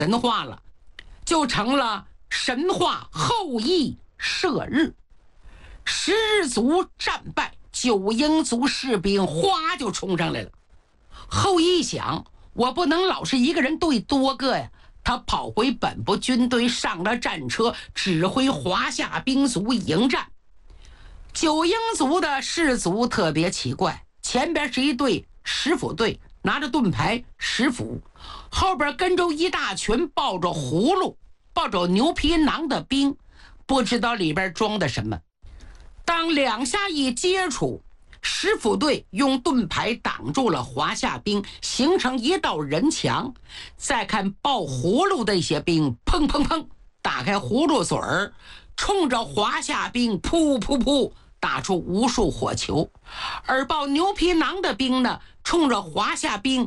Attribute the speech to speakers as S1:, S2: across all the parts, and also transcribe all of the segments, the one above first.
S1: 神话了，就成了神话后羿射日。10日族战败，9英族士兵哗就冲上来了。后羿想，我不能老是一个人对多个呀。他跑回本部军队，上了战车，指挥华夏兵卒迎战。9英族的士卒特别奇怪，前边是一队石斧队，拿着盾牌石斧，后边跟着一大群抱着葫芦、抱着牛皮囊的兵，不知道里边装的什么。当2下一接触，石斧队用盾牌挡住了华夏兵，形成一道人墙。再看抱葫芦的一些兵，砰砰砰打开葫芦嘴儿，冲着华夏兵噗噗噗打出无数火球。而抱牛皮囊的兵呢，冲着华夏兵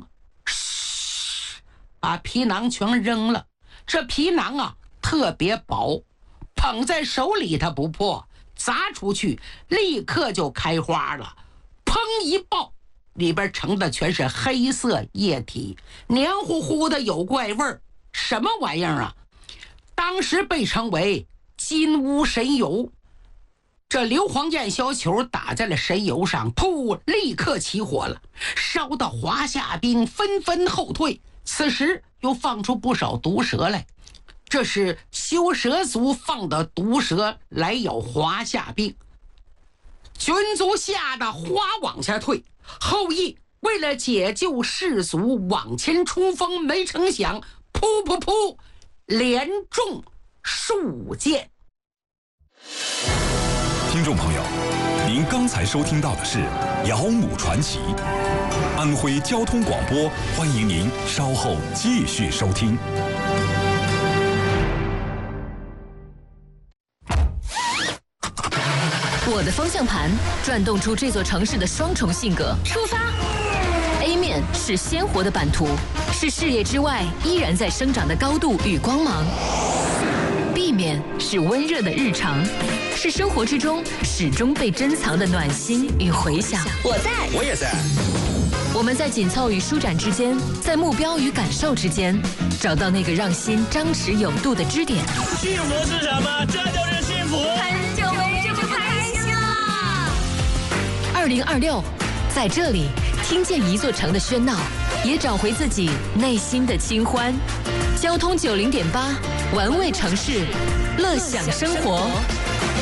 S1: 把皮囊全扔了。这皮囊啊特别薄，捧在手里它不破，砸出去立刻就开花了。砰一爆，里边盛的全是黑色液体，黏糊糊的，有怪味儿。什么玩意儿啊？当时被称为金乌神油。这硫磺焰硝球打在了神油上，噗，立刻起火了，烧到华夏兵纷纷后退。此时又放出不少毒蛇来，这是修蛇族放的毒蛇来咬华夏兵。军卒吓得哗往下退，后羿为了解救士卒往前冲锋，没成想噗噗噗连中数箭。
S2: 听众朋友，您刚才收听到的是《姚母传奇》，安徽交通广播，欢迎您稍后继续收听。
S3: 我的方向盘转动出这座城市的双重性格。出发 ！A 面是鲜活的版图，是视野之外依然在生长的高度与光芒。B 面是温热的日常，是生活之中始终被珍藏的暖心与回响。
S4: 我在，
S5: 我也在。
S3: 我们在紧凑与舒展之间，在目标与感受之间，找到那个让心张弛有度的支点。
S5: 幸福是什么？这就是幸福。
S4: 很久没这么开心了。
S3: 2026，在这里听见一座城的喧闹，也找回自己内心的清欢。交通90.8，玩味城市，乐享生活。